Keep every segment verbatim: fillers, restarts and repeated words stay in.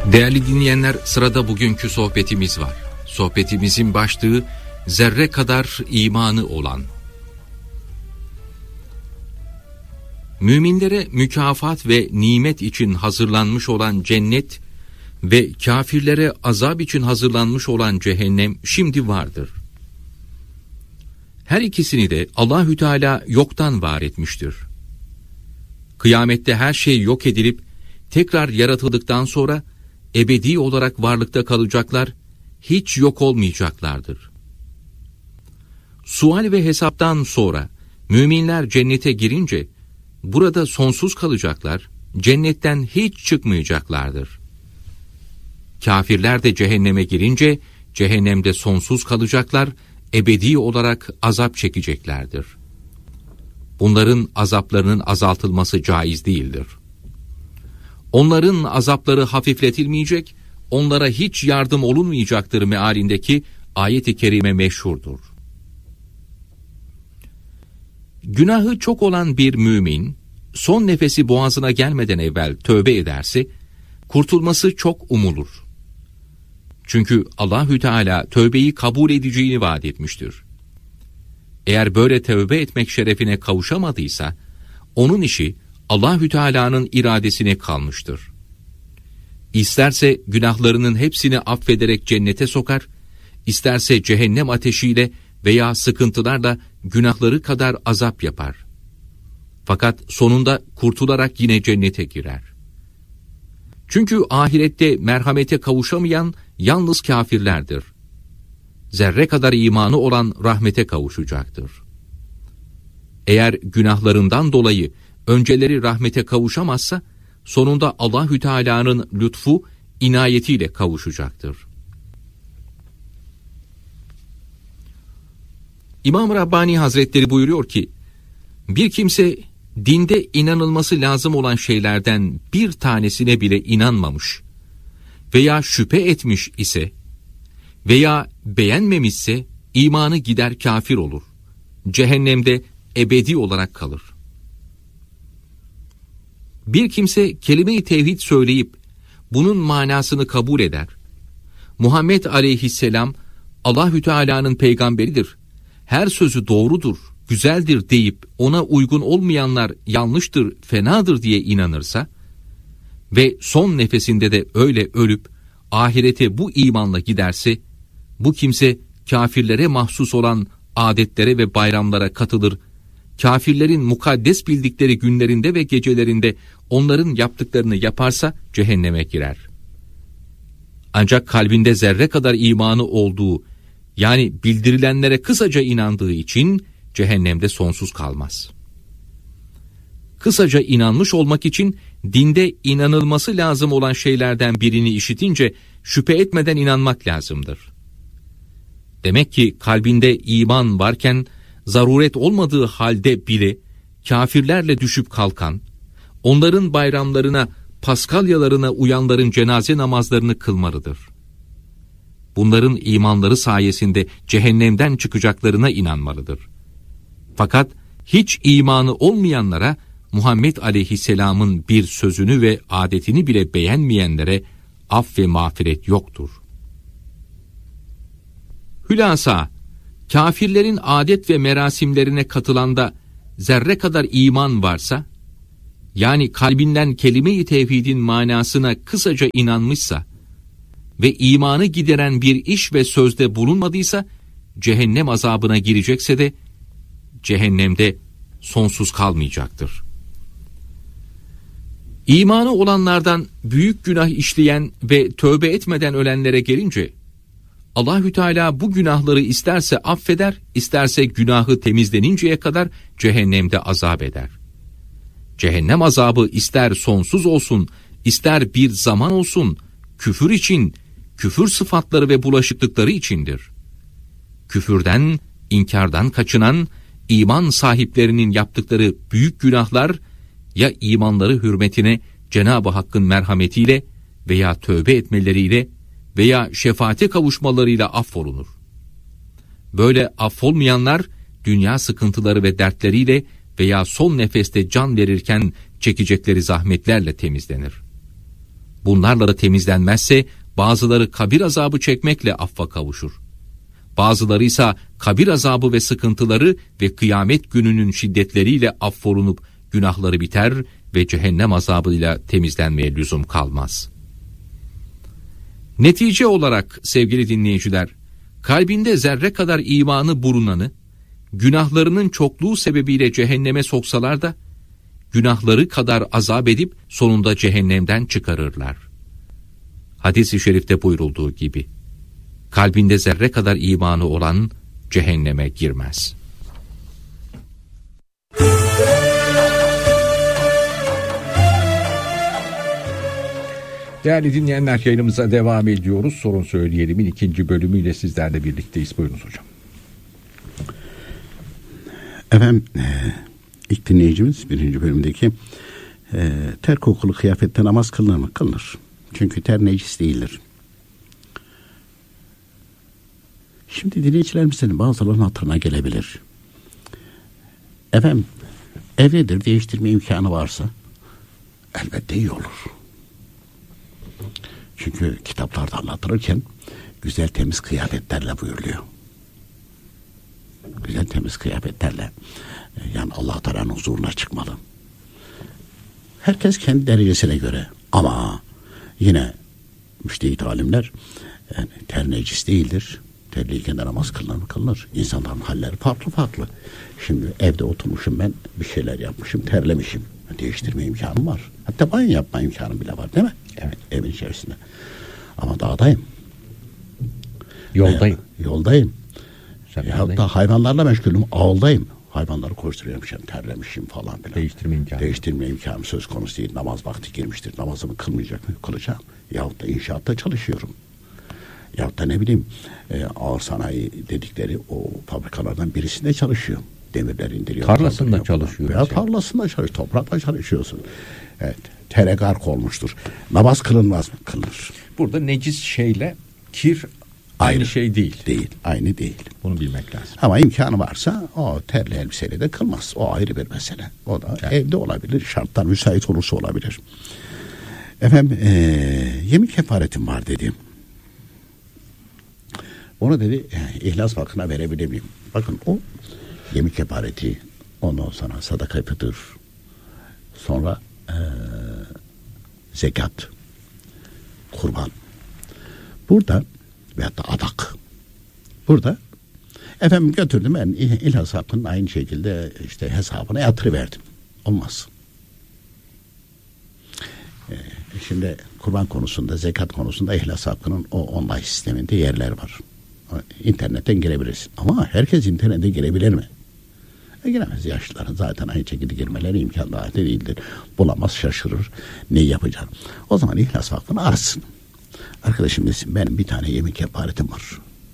Değerli dinleyenler, sırada bugünkü sohbetimiz var. Sohbetimizin başlığı zerre kadar imanı olan. Müminlere mükafat ve nimet için hazırlanmış olan cennet ve kafirlere azap için hazırlanmış olan cehennem şimdi vardır. Her ikisini de Allahü Teala yoktan var etmiştir. Kıyamette her şey yok edilip tekrar yaratıldıktan sonra ebedi olarak varlıkta kalacaklar, hiç yok olmayacaklardır. Sual ve hesaptan sonra müminler cennete girince burada sonsuz kalacaklar, cennetten hiç çıkmayacaklardır. Kafirler de cehenneme girince cehennemde sonsuz kalacaklar, ebedi olarak azap çekeceklerdir. Bunların azaplarının azaltılması caiz değildir. Onların azapları hafifletilmeyecek, onlara hiç yardım olunmayacaktır mealindeki ayet-i kerime meşhurdur. Günahı çok olan bir mümin, son nefesi boğazına gelmeden evvel tövbe ederse, kurtulması çok umulur. Çünkü Allahü Teala tövbeyi kabul edeceğini vaat etmiştir. Eğer böyle tövbe etmek şerefine kavuşamadıysa, onun işi Allahü Teala'nın iradesine kalmıştır. İsterse günahlarının hepsini affederek cennete sokar, isterse cehennem ateşiyle veya sıkıntılarla günahları kadar azap yapar. Fakat sonunda kurtularak yine cennete girer. Çünkü ahirette merhamete kavuşamayan yalnız kafirlerdir. Zerre kadar imanı olan rahmete kavuşacaktır. Eğer günahlarından dolayı önceleri rahmete kavuşamazsa, sonunda Allahü Teala'nın lütfu, inayetiyle kavuşacaktır. İmam Rabbani Hazretleri buyuruyor ki, bir kimse dinde inanılması lazım olan şeylerden bir tanesine bile inanmamış veya şüphe etmiş ise veya beğenmemişse imanı gider kafir olur. Cehennemde ebedi olarak kalır. Bir kimse kelime-i tevhid söyleyip bunun manasını kabul eder. Muhammed aleyhisselam Allahü Teala'nın peygamberidir, her sözü doğrudur, güzeldir deyip ona uygun olmayanlar yanlıştır, fenadır diye inanırsa ve son nefesinde de öyle ölüp ahirete bu imanla giderse, bu kimse kafirlere mahsus olan adetlere ve bayramlara katılır, kafirlerin mukaddes bildikleri günlerinde ve gecelerinde onların yaptıklarını yaparsa cehenneme girer. Ancak kalbinde zerre kadar imanı olduğu, yani bildirilenlere kısaca inandığı için cehennemde sonsuz kalmaz. Kısaca inanmış olmak için dinde inanılması lazım olan şeylerden birini işitince şüphe etmeden inanmak lazımdır. Demek ki kalbinde iman varken, zaruret olmadığı halde bile kafirlerle düşüp kalkan, onların bayramlarına, paskalyalarına uyanların cenaze namazlarını kılmalıdır. Bunların imanları sayesinde cehennemden çıkacaklarına inanmalıdır. Fakat hiç imanı olmayanlara, Muhammed aleyhisselamın bir sözünü ve adetini bile beğenmeyenlere af ve mağfiret yoktur. Hülasa, kafirlerin adet ve merasimlerine katılanda zerre kadar iman varsa, yani kalbinden kelime-i tevhidin manasına kısaca inanmışsa ve imanı gideren bir iş ve sözde bulunmadıysa, cehennem azabına girecekse de cehennemde sonsuz kalmayacaktır. İmanı olanlardan büyük günah işleyen ve tövbe etmeden ölenlere gelince, Allahü Teala bu günahları isterse affeder, isterse günahı temizleninceye kadar cehennemde azap eder. Cehennem azabı ister sonsuz olsun, ister bir zaman olsun, küfür için, küfür sıfatları ve bulaşıklıkları içindir. Küfürden, inkardan kaçınan, iman sahiplerinin yaptıkları büyük günahlar, ya imanları hürmetine Cenab-ı Hakk'ın merhametiyle veya tövbe etmeleriyle veya şefaate kavuşmalarıyla affolunur. Böyle affolmayanlar, dünya sıkıntıları ve dertleriyle veya son nefeste can verirken çekecekleri zahmetlerle temizlenir. Bunlarla da temizlenmezse bazıları kabir azabı çekmekle affa kavuşur. Bazıları ise kabir azabı ve sıkıntıları ve kıyamet gününün şiddetleriyle affolunup günahları biter ve cehennem azabıyla temizlenmeye lüzum kalmaz. Netice olarak sevgili dinleyiciler, kalbinde zerre kadar imanı bulunanı, günahlarının çokluğu sebebiyle cehenneme soksalar da, günahları kadar azap edip sonunda cehennemden çıkarırlar. Hadis-i şerifte buyurulduğu gibi, kalbinde zerre kadar imanı olan cehenneme girmez. Değerli dinleyenler, yayınımıza devam ediyoruz. Sorun Söyleyelim'in ikinci bölümüyle sizlerle birlikteyiz. Buyurunuz hocam. Efendim, e, ilk dinleyicimiz birinci bölümdeki e, ter kokulu kıyafette namaz kılınır mı? Kılınır. Çünkü ter necis değildir. Şimdi dinleyicilerimizin bazılarının hatırına gelebilir. Efendim, evdedir, değiştirme imkanı varsa elbette iyi olur. Çünkü kitaplarda anlatılırken güzel temiz kıyafetlerle buyuruluyor. Güzel temiz kıyafetlerle, yani Allah Teala'nın huzuruna çıkmalı. Herkes kendi derecesine göre, ama yine müştehit alimler, yani ter necis değildir. Terliyken de namaz kılınır kılınır. İnsanların halleri farklı farklı. Şimdi evde oturmuşum, ben bir şeyler yapmışım, terlemişim. Değiştirme imkanım var. Hatta banyo yapma imkanım bile var, değil mi? Evet. Evin içerisinde. Ama dağdayım. Yoldayım. E, yoldayım. Ya da hayvanlarla meşgulüm, ağıldayım. Hayvanları koşturuyormuşum, terlemişim falan filan. Değiştirme imkanı. Değiştirme imkanı söz konusu değil. Namaz vakti girmiştir. Namazımı kılmayacak mı? Kılacağım. Yahut da inşaatta çalışıyorum. Yahut da ne bileyim e, ağır sanayi dedikleri o fabrikalardan birisinde çalışıyor. Demirler indiriyor. Tarlasında çalışıyor. Ya tarlasında çalışıyor. Toprakla çalışıyorsun. Evet. Tere gark olmuştur. Namaz kılınmaz mı? Kılınır. Burada necis şeyle kir aynı, aynı şey değil. Değil. Aynı değil. Bunu bilmek lazım. Ama imkanı varsa o terli elbiseyle de kılmaz. O ayrı bir mesele. O da evet. Evde olabilir. Şartlar müsait olursa olabilir. Efendim ee, yemin kefaretim var dedim. Onu dedi e, İhlas Vakfı'na verebilir miyim? Bakın o yemin kefareti, ondan sonra sadaka fıtır, sonra e, zekat, kurban. Burada veyahut da adak. Burada efendim götürdüm ben İhlas Vakfı'nın aynı şekilde işte hesabına yatırıverdim. Olmaz. E, şimdi kurban konusunda, zekat konusunda İhlas Vakfı'nın o online sisteminde yerler var. İnternetten girebilirsin. Ama herkes internete girebilir mi? E giremez. Yaşlıların zaten aynı şekilde girmeleri imkan daha değildir. Bulamaz, şaşırır. Ne yapacağım? O zaman İhlas Vakfı'nı arasın. Arkadaşım desin, benim bir tane yemin kefaretim var.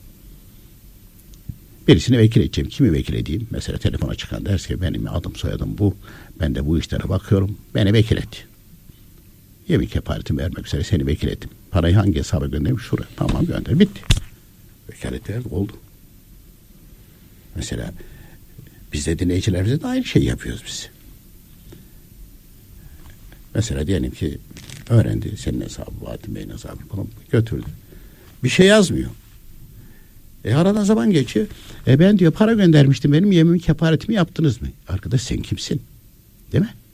Birisini vekil edeceğim. Kimi vekil edeyim? Mesela telefona çıkan derse ki benim adım soyadım bu. Ben de bu işlere bakıyorum. Beni vekil et. Yemin kefaretimi vermek üzere seni vekil ettim. Parayı hangi hesaba göndereyim? Şuraya. Tamam, gönder. Bitti. Vekalet verdi, oldu. Mesela biz de dinleyicilerimize de aynı şey yapıyoruz biz. Mesela diyelim ki öğrendi senin hesabı, Bahattin Bey'in hesabı, bunu götürdü. Bir şey yazmıyor. E aradan zaman geçiyor. E ben diyor para göndermiştim, benim yemin kefaretimi yaptınız mı? Arkadaş sen kimsin? Değil mi?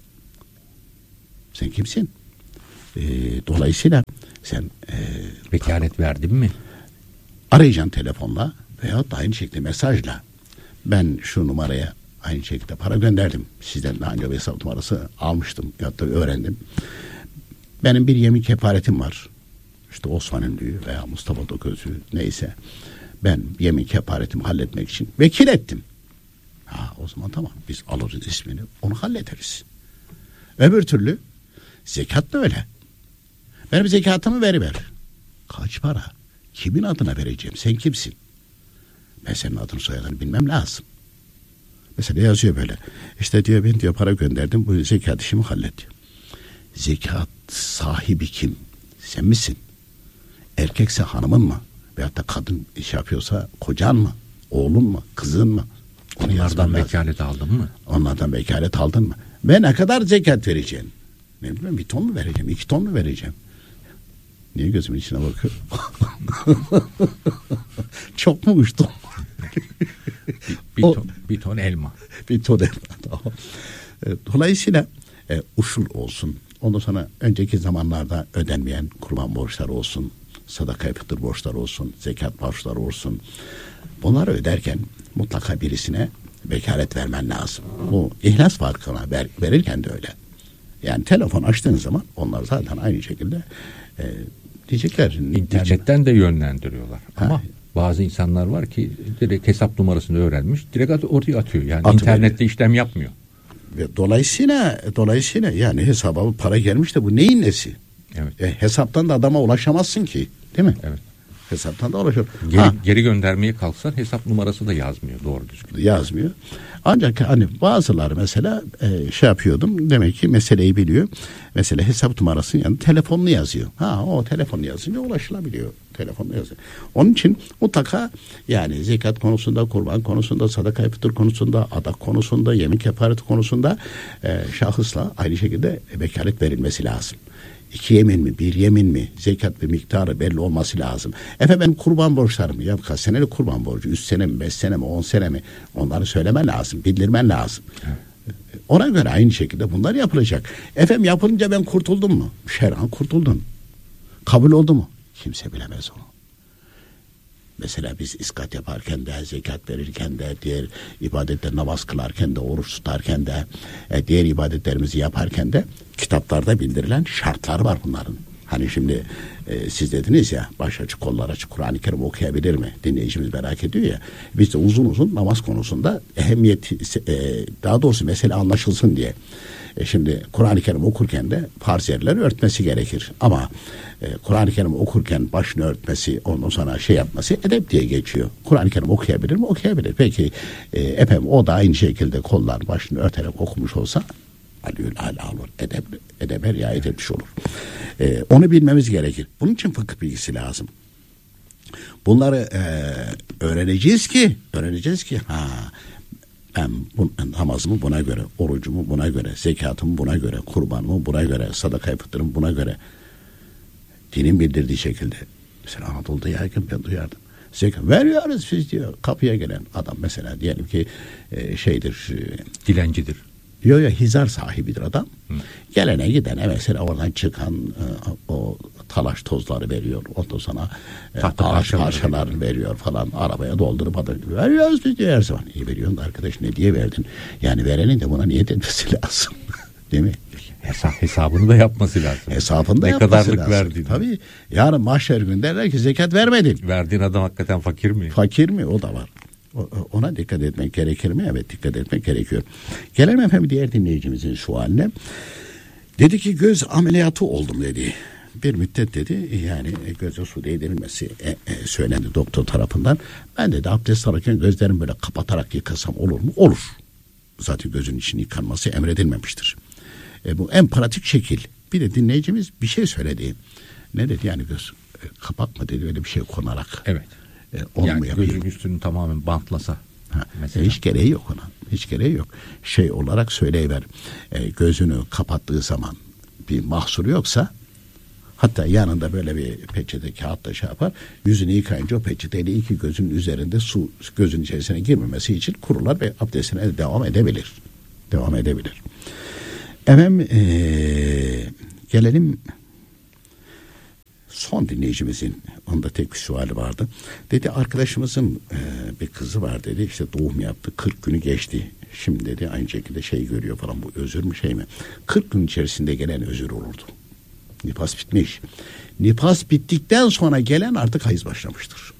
Sen kimsin? E, dolayısıyla sen e, vekalet verdin mi? Arayacaksın telefonla veya da aynı şekilde mesajla. Ben şu numaraya aynı şekilde para gönderdim. Sizden daha önce bir hesap numarası almıştım ya da öğrendim. Benim bir yemin kefaretim var. İşte Osman Ünlü'yü veya Mustafa Doköz'ü neyse. Ben yemin kefaretimi halletmek için vekil ettim. Ha, o zaman tamam, biz alırız ismini, onu hallederiz. Öbür türlü zekat da öyle. Benim zekatımı veriver. Kaç para? Kimin adına vereceğim? Sen kimsin? Ben senin adını soyadını bilmem lazım. Mesela yazıyor böyle. İşte diyor ben diyor para gönderdim, bu zekat işimi hallet. Zekat sahibi kim? Sen misin? Erkekse hanımın mı? Veyahut da kadın iş yapıyorsa kocan mı? Oğlun mu? Kızın mı? Onlardan vekalet aldın mı? Onlardan vekalet aldın mı? Ve ne kadar zekat vereceksin? Ne bileyim, bir ton mu vereceğim, iki ton mu vereceğim? Niye gözümün içine bakıyor? Çok mu uçtum? bir, bir, ton, bir ton elma. Bir ton elma. Dolayısıyla e, usul olsun. Ondan sonra önceki zamanlarda ödenmeyen kurban borçları olsun, sadaka fıtır borçları olsun, zekat borçları olsun. Bunları öderken mutlaka birisine vekalet vermen lazım. Bu ihlas farkına ver, verirken de öyle. Yani telefon açtığın zaman onlar zaten aynı şekilde e, diyecekler. İnternetten yani, de yönlendiriyorlar. Ha. Ama bazı insanlar var ki direkt hesap numarasını öğrenmiş, direkt oraya atıyor. Yani Atı internette böyle. işlem yapmıyor. Ve dolayısıyla dolayısıyla yani hesaba para gelmiş de bu neyin nesi? Evet. E, hesaptan da adama ulaşamazsın ki, değil mi? Evet. Hesaptan da ulaşır. Geri, ha. geri göndermeye kalksan hesap numarası da yazmıyor doğru düzgün. Yazmıyor. Ancak hani bazıları mesela e, şey yapıyordum, demek ki meseleyi biliyor. Mesela hesap numarasının yanında telefonunu yazıyor. Ha, o telefonunu yazınca ulaşılabiliyor. Telefonunu yazıyor. Onun için mutlaka yani zekat konusunda, kurban konusunda, sadaka fıtır konusunda, adak konusunda, yemin kefareti konusunda e, şahısla aynı şekilde vekalet verilmesi lazım. İki yemin mi, bir yemin mi, zekat ve miktarı belli olması lazım. Efendim benim kurban borçlarım ya kaç senelik kurban borcu, üç sene mi, beş sene mi, on sene mi, onları söylemen lazım, bildirmen lazım. Evet. Ona göre aynı şekilde bunlar yapılacak. Efendim yapılınca ben kurtuldum mu? Şer'an kurtuldun. Kabul oldu mu? Kimse bilemez onu. Mesela biz iskat yaparken de, zekat verirken de, diğer ibadetler, namaz kılarken de, oruç tutarken de, e, diğer ibadetlerimizi yaparken de kitaplarda bildirilen şartlar var bunların. Hani şimdi e, siz dediniz ya, baş açık kollar açık Kur'an-ı Kerim okuyabilir mi? Dinleyicimiz merak ediyor ya. Biz de uzun uzun namaz konusunda ehemmiyet, e, daha doğrusu mesele anlaşılsın diye. E şimdi Kur'an-ı Kerim okurken de farz yerleri örtmesi gerekir. Ama e, Kur'an-ı Kerim okurken başını örtmesi, ondan sonra şey yapması edep diye geçiyor. Kur'an-ı Kerim okuyabilir mi? Okuyabilir. Peki e, efendim o da aynı şekilde kollar başını örterek okumuş olsa alül ala olur. Edep, edebe riayet etmiş olur. E, onu bilmemiz gerekir. Bunun için fıkıh bilgisi lazım. Bunları e, öğreneceğiz ki öğreneceğiz ki ha ben bu, namazımı buna göre, orucumu buna göre, zekatımı buna göre, kurbanımı buna göre, sadaka fıtırımı buna göre, dinin bildirdiği şekilde. Mesela Anadolu'da yaygın ben duyardım. Zekat veriyoruz biz diyor. Kapıya gelen adam mesela diyelim ki e, şeydir. E, dilencidir. Yok yok hizar sahibidir adam. Hı. Gelene gidene mesela oradan çıkan e, o talaş tozları veriyor. Ondan sonra e, ağaç parçalarını veriyor falan. Arabaya doldurup adam veriyoruz biz diyor her zaman. İyi veriyorsun arkadaş ne diye verdin? Yani verenin de buna niyet etmesi lazım. Değil mi? Hesap, hesabını da yapması lazım. Hesabını da ne yapması kadarlık lazım. Verdiğini. Tabii yarın mahşer günü derler ki zekat vermedin. Verdiğin adam hakikaten fakir mi? Fakir mi? O da var. Ona dikkat etmek gerekir mi? Evet dikkat etmek gerekiyor. Gelelim efendim diğer dinleyicimizin şu haline. Dedi ki göz ameliyatı oldum dedi. Bir müddet dedi yani göze su değdirilmesi e, e, söylendi doktor tarafından. Ben dedi abdest alırken gözlerimi böyle kapatarak yıkasam olur mu? Olur. Zaten gözün için yıkanması emredilmemiştir. E, bu en pratik şekil. Bir de dinleyicimiz bir şey söyledi. Ne dedi yani göz e, kapatma dedi öyle bir şey konarak. Evet. E, onu yani mu yapayım? gözün üstünü tamamen bantlasa. Ha, e, hiç gereği yok ona. Hiç gereği yok. Şey olarak söyleyiver. E, gözünü kapattığı zaman bir mahsuru yoksa hatta yanında böyle bir peçete kağıtla şey yapar. Yüzünü yıkayınca o peçeteyle iki gözün üzerinde su gözün içerisine girmemesi için kurular ve abdestine devam edebilir. Devam edebilir. Efendim ee, gelelim son dinleyicimizin onda tek bir suali vardı. Dedi arkadaşımızın e, bir kızı var dedi işte doğum yaptı kırk günü geçti. Şimdi dedi aynı şekilde şey görüyor falan bu özür mü şey mi? kırk gün içerisinde gelen özür olurdu. Nifas bitmiş. Nifas bittikten sonra gelen artık hayız başlamıştır.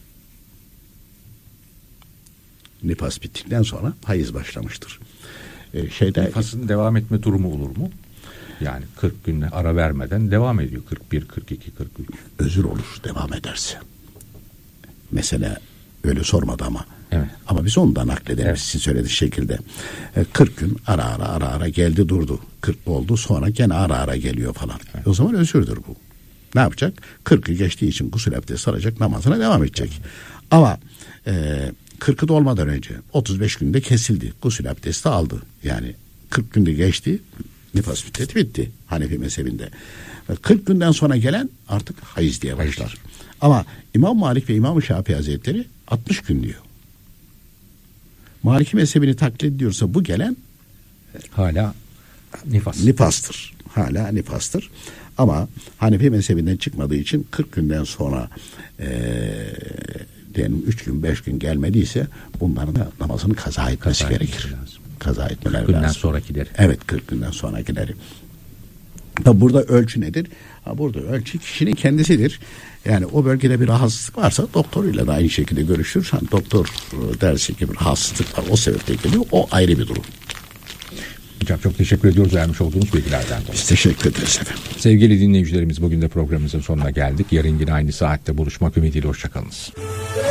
Nifas bittikten sonra hayız başlamıştır. Ee, şeyde nifasın devam etme durumu olur mu? Yani kırk günle ara vermeden devam ediyor. kırk bir, kırk iki, kırk üç. Özür olur devam ederse. Mesela öyle sormadı ama. Evet. Ama biz ondan nakledelim evet. Sizin söylediği şekilde. E, kırk gün ara ara ara ara geldi durdu. kırk oldu sonra gene ara ara geliyor falan. Evet. O zaman özürdür bu. Ne yapacak? kırkı geçtiği için gusül abdesti alacak namazına devam edecek. Evet. Ama e, kırkı dolmadan önce otuz beş günde kesildi. Gusül abdesti aldı. Yani kırk günde geçti. Nifas müddeti bitti Hanefi mezhebinde. kırk günden sonra gelen artık hayız diye başlar. Ama İmam Malik ve İmam Şafii Hazretleri altmış gün diyor. Maliki mezhebini taklit ediyorsa bu gelen hala nifas. Nifastır. Hala nifastır. Ama Hanefi mezhebinden çıkmadığı için kırk günden sonra ee, diyelim üç gün beş gün gelmediyse bunların da namazını kaza etmesi Kaza gerekir. etmesi lazım. Kaza etmeleri kırk günden lazım. sonrakileri. Evet, kırk günden sonrakileri. Tabi burada ölçü nedir? Ha, burada ölçü kişinin kendisidir. Yani o bölgede bir rahatsızlık varsa doktoruyla da aynı şekilde görüşür. Hani doktor dersi ki bir rahatsızlık var, o sebeple geliyor. O ayrı bir durum. Hocam çok teşekkür ediyoruz vermiş olduğunuz bilgilerden dolayı. Biz teşekkür ederiz efendim. Sevgili dinleyicilerimiz, bugün de programımızın sonuna geldik. Yarın yine aynı saatte buluşmak ümidiyle hoşçakalınız.